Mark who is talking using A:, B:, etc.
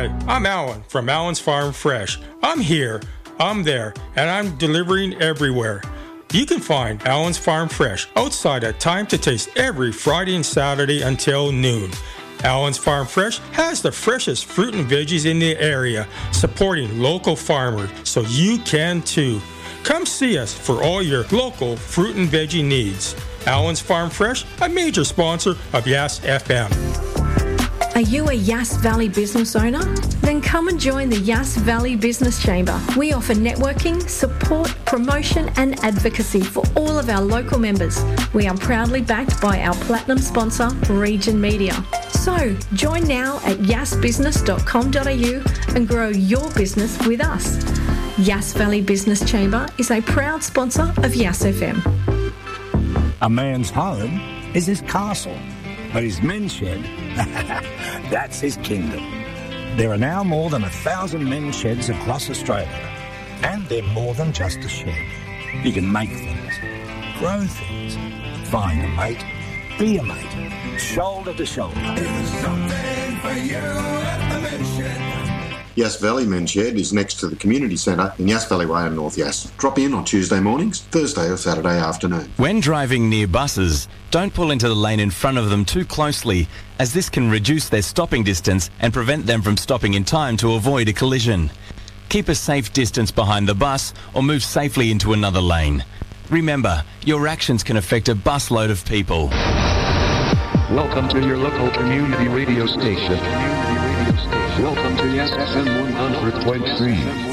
A: Hi, I'm Alan from Alan's Farm Fresh. I'm here, I'm there, and I'm delivering everywhere. You can find Alan's Farm Fresh outside at Time to Taste every Friday and Saturday until noon. Alan's Farm Fresh has the freshest fruit and veggies in the area, supporting local farmers, so you can too. Come see us for all your local fruit and veggie needs. Alan's Farm Fresh, a major sponsor of Yass FM.
B: Are you a Yass Valley business owner? Then come and join the Yass Valley Business Chamber. We offer networking, support, promotion and advocacy for all of our local members. We are proudly backed by our platinum sponsor, Region Media. So, join now at yassbusiness.com.au and grow your business with us. Yass Valley Business Chamber is a proud sponsor of Yass FM.
C: A man's home is his castle, but his men's shed, that's his kingdom. There are now more than 1,000 men's sheds across Australia, and they're more than just a shed. You can make things, grow things, find a mate, be a mate, shoulder to shoulder.
D: There's something for you at the men's shed.
E: Yass Valley Men's Shed is next to the community centre in Yass Valley Way in North Yass. Drop in on Tuesday mornings, Thursday or Saturday afternoon.
F: When driving near buses, don't pull into the lane in front of them too closely, as this can reduce their stopping distance and prevent them from stopping in time to avoid a collision. Keep a safe distance behind the bus or move safely into another lane. Remember, your actions can affect a busload of people.
G: Welcome to your local community radio station. Welcome to Yass FM 100.3.